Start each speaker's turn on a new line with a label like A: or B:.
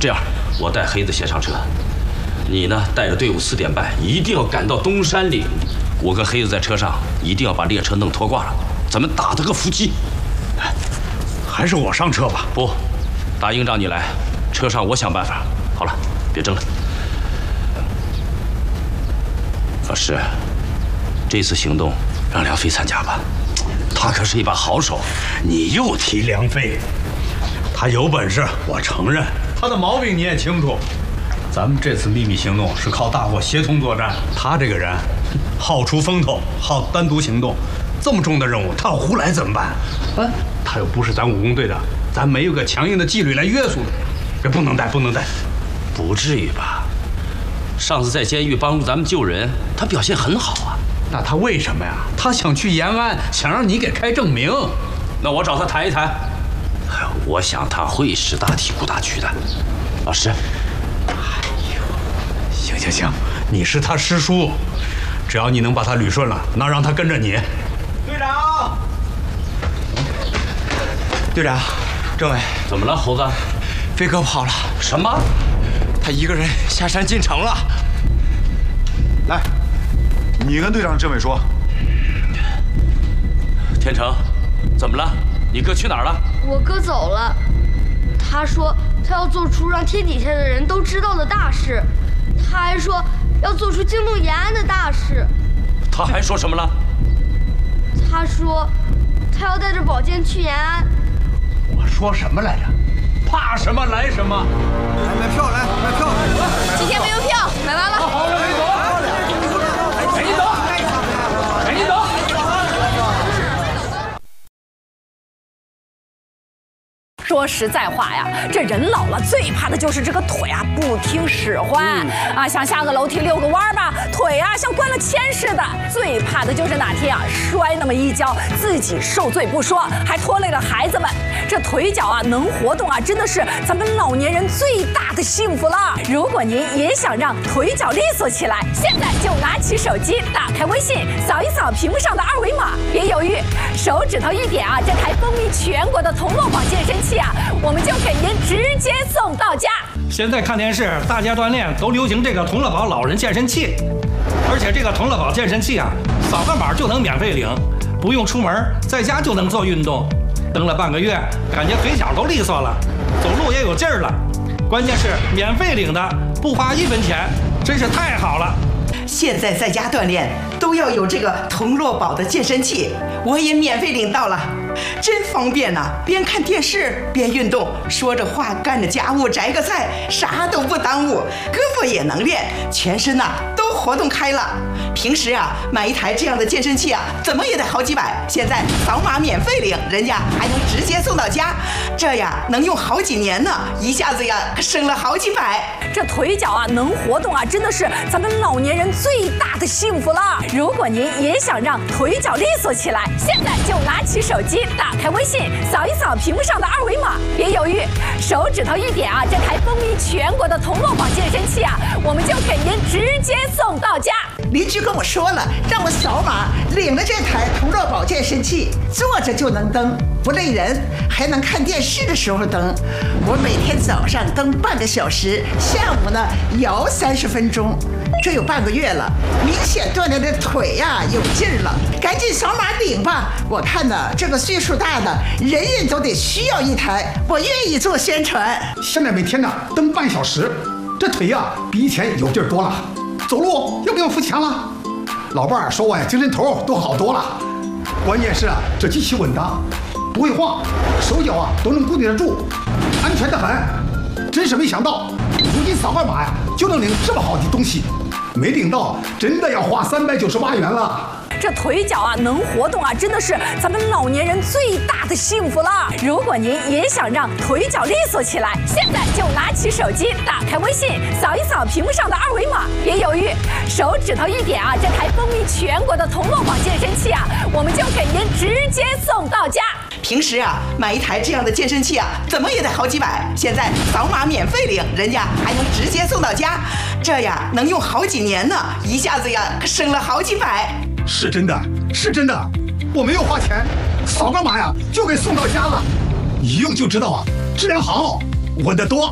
A: 这样，我带黑子先上车，你呢带着队伍4点半一定要赶到东山岭。我跟黑子在车上一定要把列车弄脱挂了，咱们打得个伏击。
B: 还是我上车吧。
A: 不，大营长你来，车上我想办法。好了，别争了。老师，这次行动让梁飞参加吧，他可是一把好手。
B: 你又提梁飞，他有本事，我承认，他的毛病你也清楚。咱们这次秘密行动是靠大伙协同作战，他这个人好出风头，好单独行动，这么重的任务他要胡来怎么办？啊，他又不是咱武工队的，咱没有个强硬的纪律来约束他，这不能带，不能带。
A: 不至于吧？上次在监狱帮助咱们救人，他表现很好啊。
B: 那他为什么呀？他想去延安，想让你给开证明。
A: 那我找他谈一谈。我想他会识大体顾大局的。老师，
B: 行，你是他师叔，只要你能把他捋顺了，那让他跟着你。
C: 队长，队长，政委，
A: 怎么了，猴子？
C: 飞哥跑了。
A: 什么？
C: 他一个人下山进城了。
D: 来，你跟队长政委说。
A: 天成，怎么了？你哥去哪儿了？
E: 我哥走了，他说他要做出让天底下的人都知道的大事，他还说要做出惊动延安的大事。
A: 他还说什么了？
E: 他说他要带着宝剑去延安。
B: 我说什么来着？怕什么来什么。
C: 来买票，来买票。
E: 今天没有票，买完了。
B: 好，赶紧走，赶紧走，赶紧走。
F: 说实在话呀，这人老了最怕的就是这个腿啊不听使唤啊，想下个楼梯遛个弯吧，腿啊像关了铅似的。最怕的就是哪天啊摔那么一跤，自己受罪不说，还拖累了孩子们。这腿脚啊能活动啊，真的是咱们老年人最大的幸福了。如果您也想让腿脚利索起来，现在就拿起手机，打开微信，扫一扫屏幕上的2维码，别犹豫，手指头一点啊，这台风靡全国的铜锣宝健身器啊，我们就给您直接送到家。
G: 现在看电视，大家锻炼都流行这个同乐宝老人健身器，而且这个同乐宝健身器啊，扫个码就能免费领，不用出门，在家就能做运动。蹬了半个月，感觉腿脚都利索了，走路也有劲儿了。关键是免费领的，不花1分钱，真是太好了。
H: 现在在家锻炼都要有这个同乐宝的健身器，我也免费领到了，真方便呐！边看电视边运动，说着话干着家务，摘个菜，啥都不耽误，胳膊也能练，全身呐都活动开了。平时啊买一台这样的健身器啊，怎么也得好几百，现在扫码免费领，人家还能直接送到家，这呀能用好几年呢，一下子呀省了好几百。
F: 这腿脚啊能活动啊，真的是咱们老年人最大的幸福了。如果您也想让腿脚利索起来，现在就拿起手机，打开微信，扫一扫屏幕上的2维码，别犹豫，手指头一点啊，这台风靡全国的铜锣宝健身器啊，我们就给您直接送到家。
H: 邻居跟我说了，让我扫码领了这台同乐宝健身器，坐着就能蹬，不累人，还能看电视的时候蹬。我每天早上蹬半个小时，下午呢摇30分钟，这有半个月了，明显锻炼的腿呀有劲儿了，赶紧扫码领吧！我看呢，这个岁数大的人人都得需要一台，我愿意做宣传。
I: 现在每天呢蹬半小时，这腿呀比以前有劲儿多了，走路又不用付钱了。老伴儿说我呀精神头都好多了，关键是啊这机器稳当，不会晃，手脚啊都能固定得住，安全得很。真是没想到，如今扫个码呀就能领这么好的东西，没领到真的要花398元了。
F: 这腿脚啊能活动啊，真的是咱们老年人最大的幸福了。如果您也想让腿脚利索起来，现在就拿起手机，打开微信，扫一扫屏幕上的2维码，别犹豫，手指头一点啊，这台风靡全国的铜锣宝健身器啊，我们就给您直接送到家。
H: 平时啊买一台这样的健身器啊，怎么也得好几百，现在扫码免费领，人家还能直接送到家，这呀能用好几年呢，一下子呀省了好几百。
I: 是真的，是真的，我没有花钱，扫个码呀就给送到家了，一用就知道啊，质量好，稳得多。